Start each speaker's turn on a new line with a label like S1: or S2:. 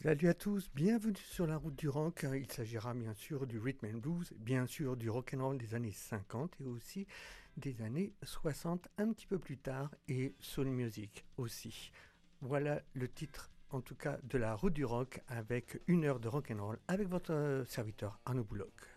S1: Salut à tous, bienvenue sur la route du rock. Il s'agira bien sûr du rhythm and blues, bien sûr du rock and roll des années 50 et aussi des années 60 un petit peu plus tard et soul music aussi. Voilà le titre en tout cas de la route du rock avec une heure de rock and roll avec votre serviteur Arnaud Bouloc.